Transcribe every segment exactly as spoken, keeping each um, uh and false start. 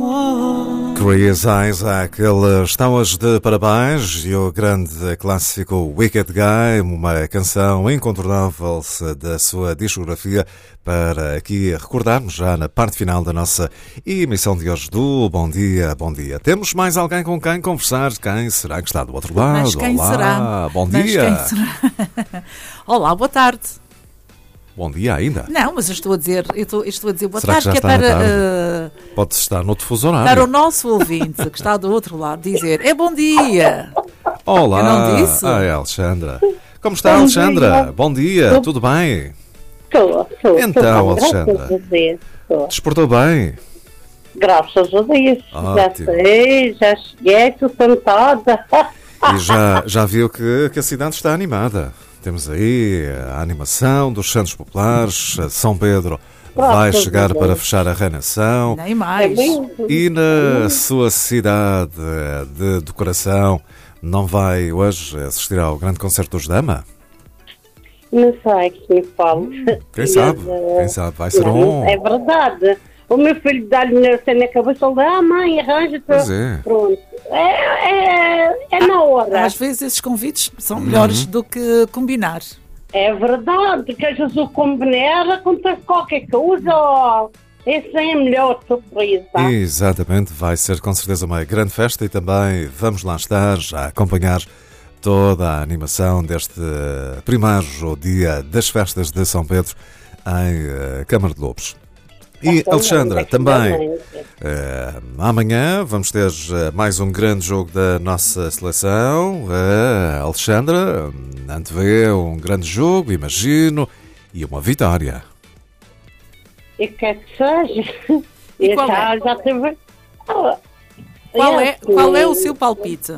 Chris Isaac, ele está hoje de parabéns e o grande clássico Wicked Guy, uma canção incontornável da sua discografia, para aqui recordarmos já na parte final da nossa emissão de hoje do Bom Dia, Bom Dia. Temos mais alguém com quem conversar? Quem será que está do outro lado? Mas quem Olá, será? bom Mas dia. Quem será? Olá, boa tarde. Bom dia ainda. Não, mas eu estou a dizer, eu estou, eu estou a dizer boa Será tarde, que, que, já é está para, uh, pode estar no difuso horário. para o nosso ouvinte que está do outro lado dizer é bom dia. Olá, Eu não disse? ah, é Alexandra. Como está, Bom Alexandra? dia. Bom dia, Bom- tudo bem? Estou, estou. Então, estou, Alexandra. Graças a Deus. Estou. Despertou bem? Graças a Deus. Já Ótimo. sei, já cheguei, estou sentada. E já, já viu que, que a cidade está animada. Temos aí a animação dos Santos Populares, São Pedro vai Graças chegar a Deus. para fechar a reinação. Nem mais. É mesmo? E na sua cidade de decoração, não vai hoje assistir ao grande concerto dos Dama? Não sei quem fala. Quem sabe? Mas, eh, Quem sabe? Vai ser não, um... É verdade. O meu filho dá-lhe na cena na cabeça e diz: ah, mãe, arranja-te. Pois é. Pronto. É, é, é na hora. Às vezes esses convites são melhores Uhum. do que combinar. É verdade. Que Jesus combinar, acontece qualquer coisa. Ó. Esse é a melhor surpresa. Exatamente, vai ser com certeza uma grande festa e também vamos lá estar a acompanhar toda a animação deste primeiro dia das festas de São Pedro em eh, Câmara de Lobos. E Então, Alexandra, é que também também. eh, amanhã vamos ter eh, mais um grande jogo da nossa seleção. Eh, Alexandra, hum, antevê um grande jogo, imagino, e uma vitória. E quer que seja. E Eu qual já, é? já tive. Ah, Qual é, assim, qual é o seu palpite?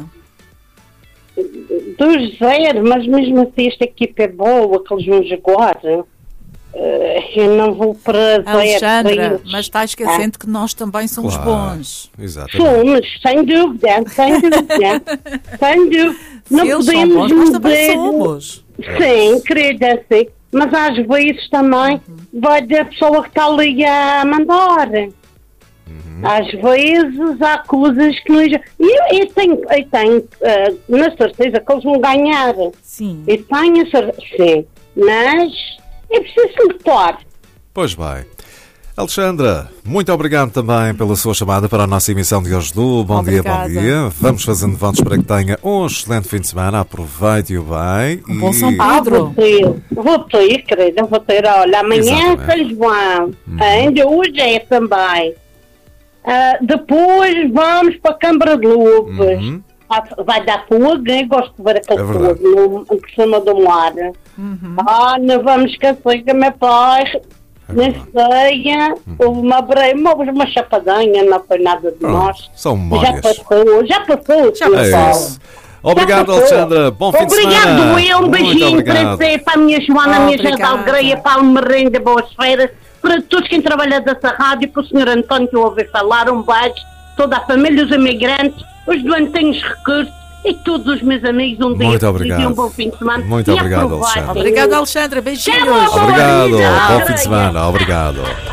Dos zero, mas mesmo assim esta equipa é boa, que eles vão jogar. eh, eu não vou para zero. Alexandra, para mas está esquecendo que nós também somos Claro, bons. Exatamente. Somos, sem dúvida, sem dúvida. sem dúvida. Não Se eles são podemos bons, nós também dizer- somos. Sim, querida, sim. Mas às vezes também vai da pessoa que está ali a mandar. Às vezes há coisas que não. E eu, eu tenho, eu tenho eh, na certeza que eles vão ganhar. Sim. Eu tenho a certeza, sim. Mas é preciso lutar. Pois bem. Alexandra, muito obrigado também pela sua chamada para a nossa emissão de hoje do Bom Dia, Bom Obrigada. Dia. Vamos fazendo votos para que tenha um excelente fim de semana. Aproveite-o bem. Um bom e... São Ah, Pedro. vou ter, vou ter, querida, vou ter. Olha, amanhã Exatamente. São João. Ainda hoje é também. Ah, depois vamos para a Câmara de Lobos. Uhum. Ah, vai dar fogo, eu gosto de ver aquele É verdade. fogo no, por cima do mar. Ah, não vamos esquecer que meu pai, É na verdade. ceia, houve uma, bre- uma, uma chapadinha, não foi nada de Pronto, nós. são Já memórias. passou, já passou. Já senhor É Paulo. isso. Obrigado, Já passou. Alexandra. Bom fim de Obrigado, semana. eu. Um Muito beijinho obrigado. para você, para a minha Joana, a minha José Obrigada. Algreia, para a Merenda, boas feiras, para todos quem trabalha dessa rádio, para o senhor António que eu ouvi falar, um beijo, toda a família, os imigrantes, os doentinhos recursos e todos os meus amigos, um dia Muito feliz obrigado. e um bom fim de semana. Muito E obrigado, aproveitem. Alexandra. Obrigada, Alexandra. Beijinhos. Tchau. Obrigado. Obrigado. Bom fim de semana. Obrigado.